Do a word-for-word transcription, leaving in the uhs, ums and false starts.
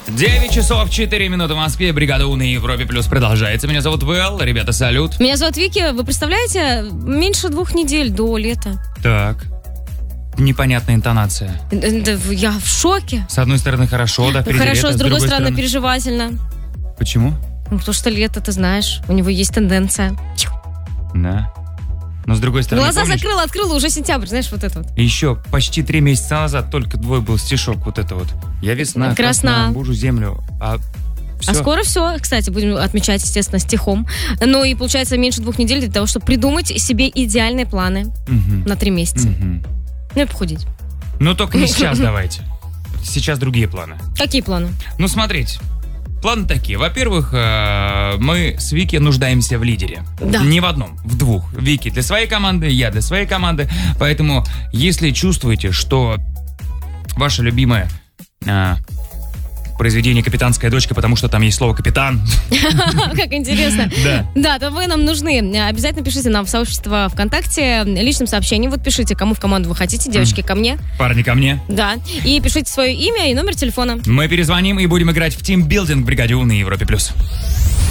девять часов четыре минуты в Москве. Бригада У на Европе Плюс продолжается. Меня зовут Вэл. Ребята, салют. Меня зовут Вики. Вы представляете, меньше двух недель до лета. Так. Непонятная интонация. Я в шоке. С одной стороны хорошо, да, впереди Хорошо, лето, с другой, стороны, стороны переживательно. Почему? Ну, потому что лето, ты знаешь, у него есть тенденция. Да. Но с другой стороны, Глаза помнишь, закрыла, открыла, уже сентябрь, знаешь, вот это вот. еще почти три месяца назад только твой был стишок, вот это вот. Я весна, Красна. красна, бужу землю, а все. А скоро все, кстати, будем отмечать, естественно, стихом. Ну и получается меньше двух недель для того, чтобы придумать себе идеальные планы Мгм. на три месяца. Мгм. Ну и похудеть. Ну только не сейчас давайте. Сейчас другие планы. Какие планы? Ну, смотрите. Планы такие. Во-первых, э, мы с Вики нуждаемся в лидере. Да. Не в одном, в двух. Вики для своей команды, я для своей команды. Поэтому, если чувствуете, что ваша любимая э, произведение «Капитанская дочка», потому что там есть слово «капитан». Как интересно. Да. Да, то вы нам нужны. Обязательно пишите нам в сообщество ВКонтакте личным сообщением. Вот пишите, кому в команду вы хотите. Девочки, ко мне. Парни, ко мне. Да. И пишите свое имя и номер телефона. Мы перезвоним и будем играть в тимбилдинг в бригаде У на Европе+. плюс.